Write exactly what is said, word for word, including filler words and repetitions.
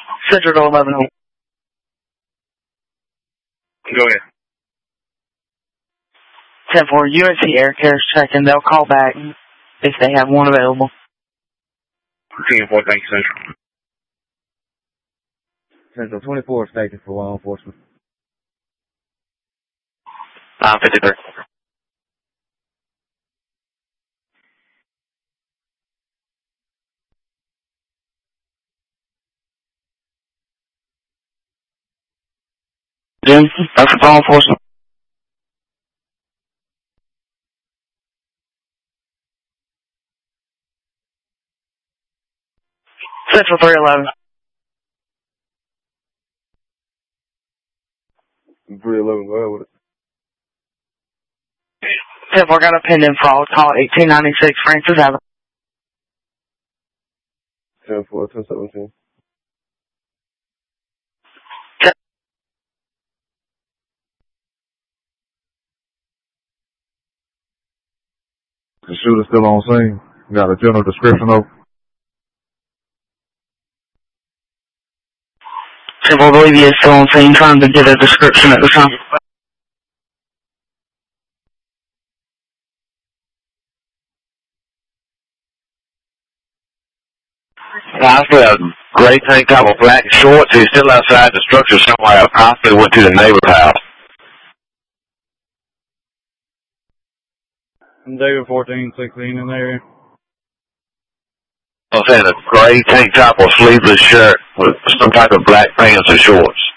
Central to eleven. Go ahead. ten four, U S C Air Care's checking. They'll call back if they have one available. ten four, thank you, Central. Central twenty-four station for law enforcement. nine fifty-three. Jim, that's for law enforcement. Central three eleven. three eleven, go ahead with it. ten four, got a pending fraud. Call eighteen ninety-six Francis Avenue. ten four, ten seventeen. The shooter still on scene. Got a general description of. ten four, I believe he is still on scene, trying to get a description at the time. I see a gray tank top with black shorts. He's still outside the structure somewhere. I possibly went to the neighbor's house. David fourteen sixteen in there. I'm saying a gray tank top or sleeveless shirt with some type of black pants or shorts.